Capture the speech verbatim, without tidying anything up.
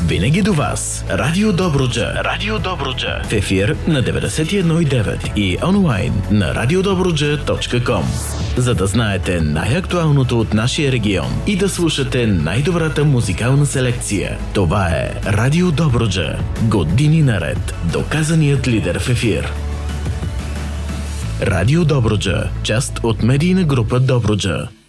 Винаги до вас. Радио Добруджа. Радио Добруджа. В ефир на деветдесет и едно и девет и онлайн на радио добруджа точка ком. За да знаете най-актуалното от нашия регион и да слушате най-добрата музикална селекция. Това е Радио Добруджа. Години наред. Доказаният лидер в ефир. Радио Добруджа. Част от медийна група Добруджа.